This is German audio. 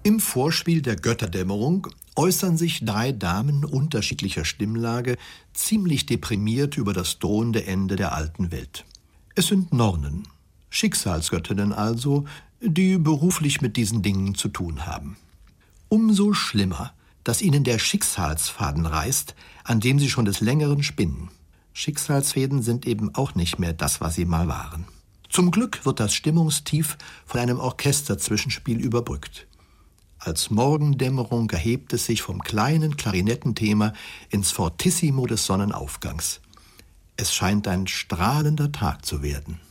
Im Vorspiel der Götterdämmerung äußern sich 3 Damen unterschiedlicher Stimmlage ziemlich deprimiert über das drohende Ende der alten Welt. Es sind Nornen, Schicksalsgöttinnen also, die beruflich mit diesen Dingen zu tun haben. Umso schlimmer, dass ihnen der Schicksalsfaden reißt, an dem sie schon des Längeren spinnen. Schicksalsfäden sind eben auch nicht mehr das, was sie mal waren. Zum Glück wird das Stimmungstief von einem Orchesterzwischenspiel überbrückt. Als Morgendämmerung erhebt es sich vom kleinen Klarinettenthema ins Fortissimo des Sonnenaufgangs. Es scheint ein strahlender Tag zu werden.